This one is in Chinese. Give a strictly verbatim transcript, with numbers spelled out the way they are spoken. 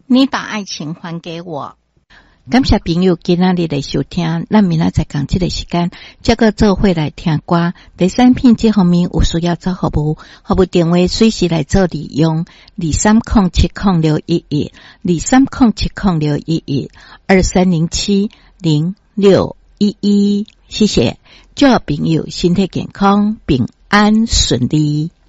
你把爱情还给我。 感谢朋友今仔日的收听，咱明仔载讲这个时间，这个做伙来听歌。第三片这方面有需要做服务，服务电话随时来做利用：二三零七零六一一，二三零七零六一一，二三零七零六一一。谢谢，祝朋友身体健康，平安顺利。